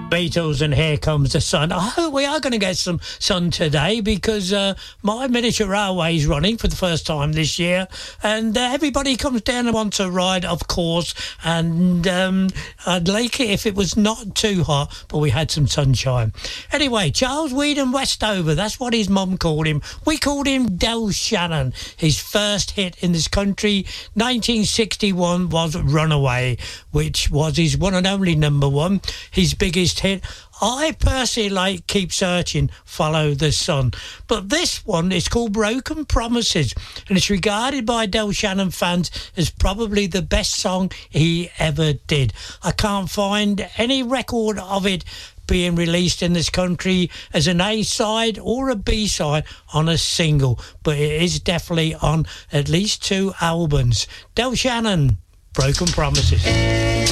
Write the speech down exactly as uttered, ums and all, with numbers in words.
Beatles and Here Comes the Sun. I hope we are going to get some sun today because uh, my miniature railway is running for the first time this year, and uh, everybody comes down and wants a ride, of course, and um, I'd like it if it was not too hot, but we had some sunshine. Anyway, Charles Weedon Westover, that's what his mum called him. We called him Del Shannon. His first hit in this country, nineteen sixty-one, was Runaway, which was his one and only number one, his biggest hit. I personally like Keep Searching, Follow the Sun. But this one is called Broken Promises, and it's regarded by Del Shannon fans as probably the best song he ever did. I can't find any record of it being released in this country as an A-side or a B-side on a single, but it is definitely on at least two albums. Del Shannon, Broken Promises.